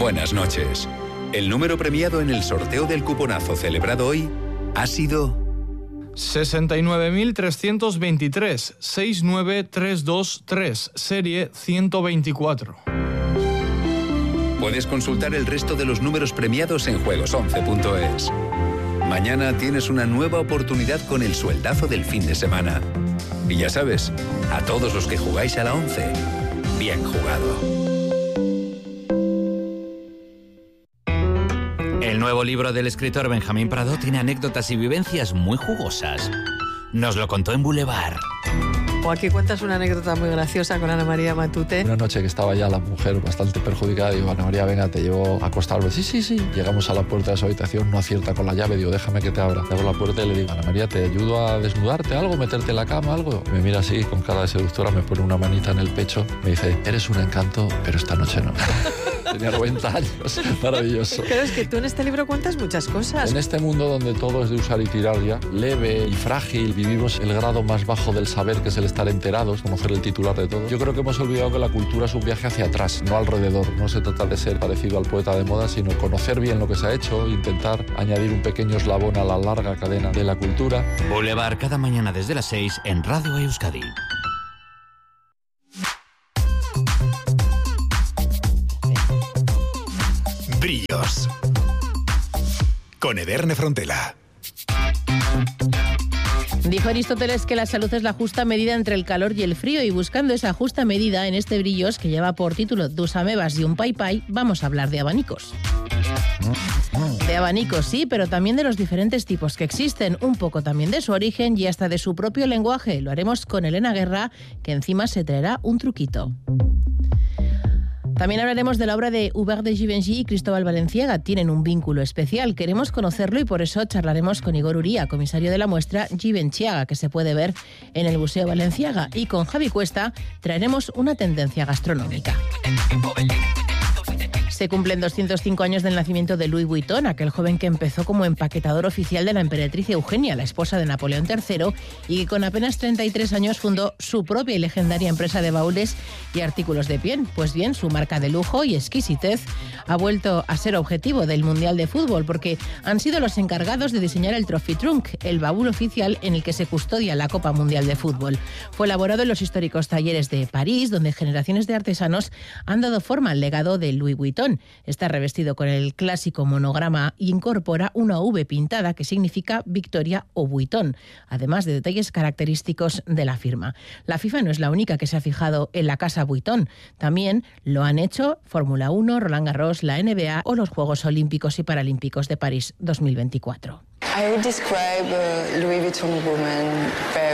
Buenas noches. El número premiado en el sorteo del cuponazo celebrado hoy ha sido 69.323, 69323, serie 124. Puedes consultar el resto de los números premiados en juegos11.es. Mañana tienes una nueva oportunidad con el sueldazo del fin de semana. Y ya sabes, a todos los que jugáis a la 11, bien jugado. El nuevo libro del escritor Benjamín Prado tiene anécdotas y vivencias muy jugosas. Nos lo contó en Boulevard. O aquí cuentas una anécdota muy graciosa con Ana María Matute. Una noche que estaba ya la mujer bastante perjudicada, digo, Ana María, venga, te llevo a acostarlo. Sí. Llegamos a la puerta de su habitación, no acierta con la llave, digo, déjame que te abra. Abro la puerta y le digo, Ana María, ¿te ayudo a desnudarte algo, meterte en la cama, algo? Me mira así, con cara de seductora, me pone una manita en el pecho, me dice, eres un encanto, pero esta noche no. Tenía 90 años, maravilloso. Claro, es que tú en este libro cuentas muchas cosas. En este mundo donde todo es de usar y tirar ya, leve y frágil, vivimos el grado más bajo del saber, que es el estar enterados, conocer el titular de todo. Yo creo que hemos olvidado que la cultura es un viaje hacia atrás, no alrededor. No se trata de ser parecido al poeta de moda, sino conocer bien lo que se ha hecho, intentar añadir un pequeño eslabón a la larga cadena de la cultura. Boulevard, cada mañana desde las 6 en Radio Euskadi. Brillos con Ederne Frontela. Dijo Aristóteles que la salud es la justa medida entre el calor y el frío, y buscando esa justa medida en este Brillos, que lleva por título Dos amebas y un pai, vamos a hablar de abanicos. De abanicos sí, pero también de los diferentes tipos que existen, un poco también de su origen y hasta de su propio lenguaje. Lo haremos con Elena Guerra, que encima se traerá un truquito. También hablaremos de la obra de Hubert de Givenchy y Cristóbal Valenciaga. Tienen un vínculo especial, queremos conocerlo y por eso charlaremos con Igor Uría, comisario de la muestra Givenchyaga, que se puede ver en el Museo Valenciaga. Y con Javi Cuesta traeremos una tendencia gastronómica. Se cumplen 205 años del nacimiento de Louis Vuitton, aquel joven que empezó como empaquetador oficial de la emperatriz Eugenia, la esposa de Napoleón III, y que con apenas 33 años fundó su propia y legendaria empresa de baúles y artículos de piel. Pues bien, su marca de lujo y exquisitez ha vuelto a ser objetivo del Mundial de Fútbol, porque han sido los encargados de diseñar el Trophy Trunk, el baúl oficial en el que se custodia la Copa Mundial de Fútbol. Fue elaborado en los históricos talleres de París, donde generaciones de artesanos han dado forma al legado de Louis Vuitton. Está revestido con el clásico monograma y incorpora una V pintada que significa Victoria o Vuitton, además de detalles característicos de la firma. La FIFA no es la única que se ha fijado en la casa Vuitton. También lo han hecho Fórmula 1, Roland Garros, la NBA o los Juegos Olímpicos y Paralímpicos de París 2024. I would describe a Louis Vuitton woman very